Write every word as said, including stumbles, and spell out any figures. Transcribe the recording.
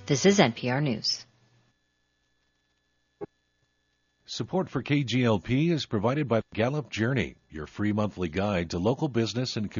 This is N P R News. Support for K G L P is provided by Gallup Journey, your free monthly guide to local business and community.